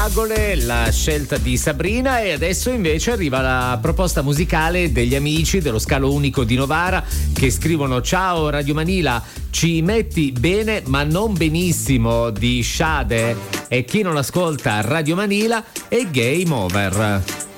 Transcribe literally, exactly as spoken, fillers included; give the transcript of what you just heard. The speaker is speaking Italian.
fragole, la scelta di Sabrina, e adesso invece arriva la proposta musicale degli amici dello Scalo Unico di Novara che scrivono: ciao Radio Manila, ci metti bene ma non benissimo di Sade, e chi non ascolta Radio Manila è game over.